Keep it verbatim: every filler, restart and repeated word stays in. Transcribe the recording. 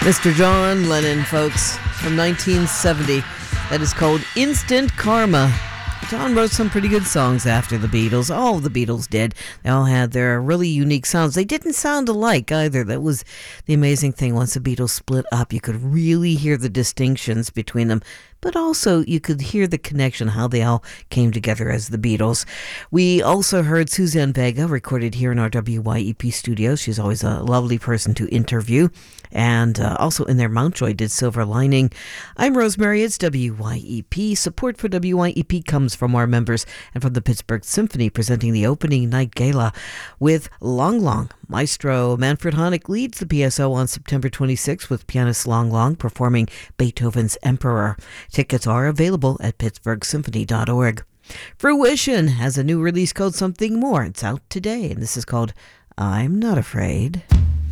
Mister John Lennon, folks, from nineteen seventy. That is called Instant Karma. John wrote some pretty good songs after the Beatles. All of the Beatles did. They all had their really unique sounds. They didn't sound alike either. That was the amazing thing. Once the Beatles split up, you could really hear the distinctions between them. But also, you could hear the connection, how they all came together as the Beatles. We also heard Suzanne Vega, recorded here in our W Y E P studios. She's always a lovely person to interview. And uh, also in there, Mountjoy did Silver Lining. I'm Rosemary. It's W Y E P. Support for W Y E P comes from our members and from the Pittsburgh Symphony, presenting the opening night gala with Long Long. Maestro Manfred Honeck leads the P S O on September twenty-sixth with pianist Long Long performing Beethoven's Emperor. Tickets are available at pittsburgh symphony dot org. Fruition has a new release called Something More. It's out today, and this is called I'm Not Afraid.